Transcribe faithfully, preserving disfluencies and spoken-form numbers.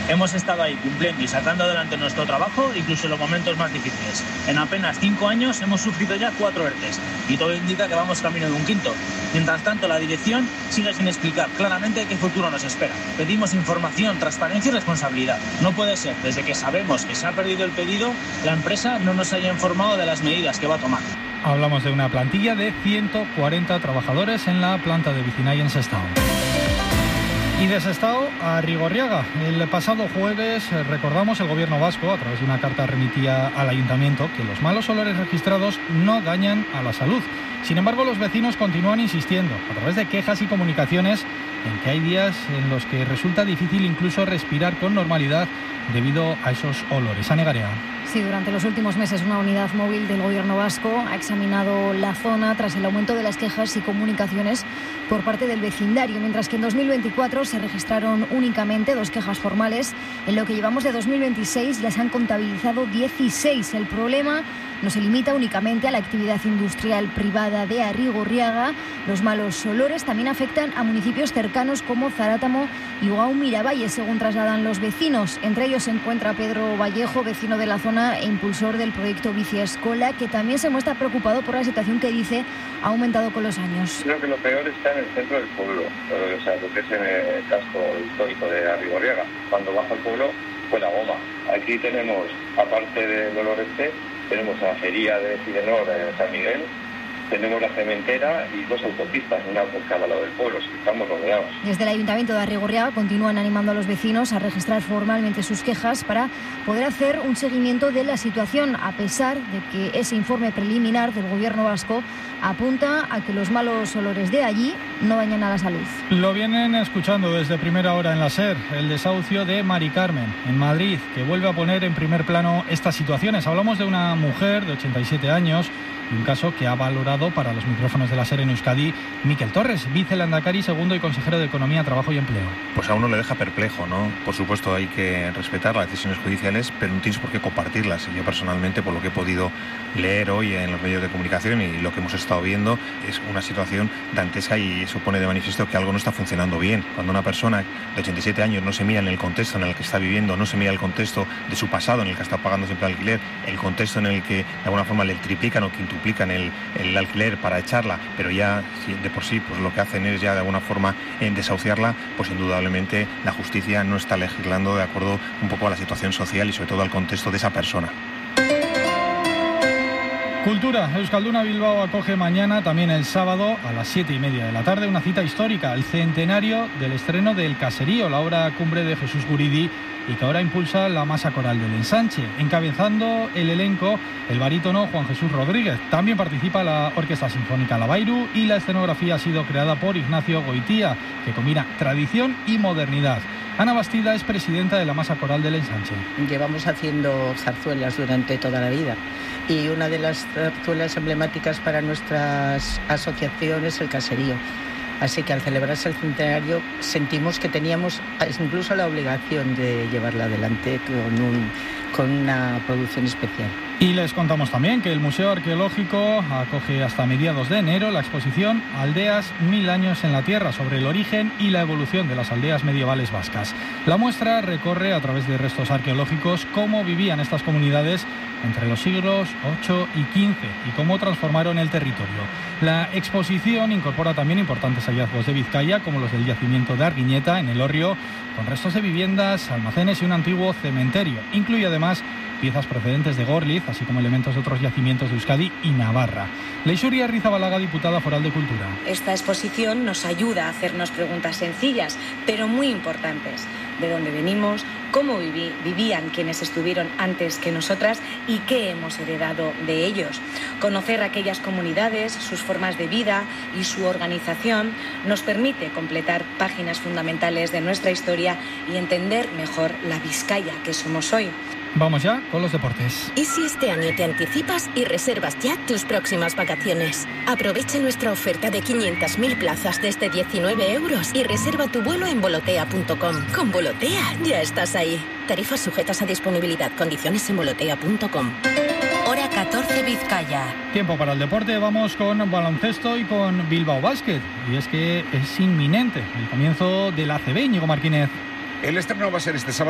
Hemos estado ahí cumpliendo y sacando adelante nuestro trabajo, incluso en los momentos más difíciles. En apenas cinco años hemos sufrido ya cuatro ERTEs y todo indica que vamos camino de un quinto. Mientras tanto, la dirección sigue sin explicar claramente qué futuro nos espera. Pedimos información, transparencia y responsabilidad. No puede ser, desde que sabemos que se ha perdido el pedido, la empresa no nos haya informado de las medidas que va a tomar. Hablamos de una plantilla de ciento cuarenta trabajadores en la planta de Vicinay en Sestao. Y de Sestao a Rigorriaga. El pasado jueves, recordamos, el gobierno vasco, a través de una carta, remitía al ayuntamiento que los malos olores registrados no dañan a la salud. Sin embargo, los vecinos continúan insistiendo, a través de quejas y comunicaciones, en que hay días en los que resulta difícil incluso respirar con normalidad debido a esos olores. Ane Garea. Sí, durante los últimos meses una unidad móvil del gobierno vasco ha examinado la zona tras el aumento de las quejas y comunicaciones por parte del vecindario, mientras que en dos mil veinticuatro se registraron únicamente dos quejas formales. En lo que llevamos de dos mil veintiséis ya se han contabilizado dieciséis. El problema no se limita únicamente a la actividad industrial privada de Arrigorriaga. Los malos olores también afectan a municipios cercanos como Zarátamo y Ugao Miravalles, según trasladan los vecinos. Entre ellos se encuentra Pedro Vallejo, vecino de la zona e impulsor del proyecto Bici Escola, que también se muestra preocupado por la situación que dice ha aumentado con los años. Creo que lo peor está en el centro del pueblo, o sea, lo que es en el casco histórico de Arrigorriaga. Cuando baja el pueblo, pues la goma. Aquí tenemos, aparte del olor este, tenemos la feria de Sidenor de San Miguel, tenemos la cementera y dos autopistas, una por cada lado del pueblo, así que estamos rodeados. Desde el Ayuntamiento de Arrigorriaga continúan animando a los vecinos a registrar formalmente sus quejas para poder hacer un seguimiento de la situación, a pesar de que ese informe preliminar del Gobierno vasco apunta a que los malos olores de allí no dañan a la salud. Lo vienen escuchando desde primera hora en la SER, el desahucio de Mari Carmen, en Madrid, que vuelve a poner en primer plano estas situaciones. Hablamos de una mujer de ochenta y siete años, y un caso que ha valorado para los micrófonos de la SER en Euskadi Miquel Torres, vicelandakari segundo y consejero de Economía, Trabajo y Empleo. Pues a uno le deja perplejo, ¿no? Por supuesto hay que respetar las decisiones judiciales, pero no tienes por qué compartirlas. Yo personalmente, por lo que he podido leer hoy en los medios de comunicación y lo que hemos estado viendo, es una situación dantesca y eso pone de manifiesto que algo no está funcionando bien. Cuando una persona de ochenta y siete años no se mira en el contexto en el que está viviendo, no se mira el contexto de su pasado en el que está pagando siempre alquiler, el contexto en el que de alguna forma le triplican o quintuplican duplican el, el alquiler para echarla, pero ya de por sí pues lo que hacen es ya de alguna forma en desahuciarla, pues indudablemente la justicia no está legislando de acuerdo un poco a la situación social y sobre todo al contexto de esa persona. Cultura. Euskalduna Bilbao acoge mañana, también el sábado, a las siete y media de la tarde, una cita histórica, el centenario del estreno de El Caserío, la obra cumbre de Jesús Guridi, y que ahora impulsa la masa coral del Ensanche. Encabezando el elenco, el barítono Juan Jesús Rodríguez. También participa la Orquesta Sinfónica Lavairu y la escenografía ha sido creada por Ignacio Goitía, que combina tradición y modernidad. Ana Bastida es presidenta de la masa coral del Ensanche. Llevamos haciendo zarzuelas durante toda la vida y una de las zarzuelas emblemáticas para nuestras asociaciones es El Caserío. Así que al celebrarse el centenario sentimos que teníamos incluso la obligación de llevarla adelante con, un, con una producción especial. Y les contamos también que el Museo Arqueológico acoge hasta mediados de enero la exposición Aldeas Mil Años en la Tierra, sobre el origen y la evolución de las aldeas medievales vascas. La muestra recorre a través de restos arqueológicos cómo vivían estas comunidades entre los siglos ocho y quince y cómo transformaron el territorio. La exposición incorpora también importantes hallazgos de Vizcaya, como los del yacimiento de Arguiñeta, en el Orrio, con restos de viviendas, almacenes y un antiguo cementerio. Incluye además piezas procedentes de Gorliz, así como elementos de otros yacimientos de Euskadi y Navarra. Leixuri Arrizabalaga, diputada foral de Cultura. Esta exposición nos ayuda a hacernos preguntas sencillas, pero muy importantes. ¿De dónde venimos? ¿Cómo viví, vivían quienes estuvieron antes que nosotras? ¿Y qué hemos heredado de ellos? Conocer aquellas comunidades, sus formas de vida y su organización nos permite completar páginas fundamentales de nuestra historia y entender mejor la Vizcaya que somos hoy. Vamos ya con los deportes. ¿Y si este año te anticipas y reservas ya tus próximas vacaciones? Aprovecha nuestra oferta de quinientas mil plazas desde diecinueve euros y reserva tu vuelo en volotea punto com. Con Volotea ya estás ahí. Tarifas sujetas a disponibilidad. Condiciones en volotea punto com. Hora catorce Vizcaya. Tiempo para el deporte. Vamos con baloncesto y con Bilbao Basket. Y es que es inminente el comienzo del A C B, Íñigo Martínez. El estreno va a ser este sábado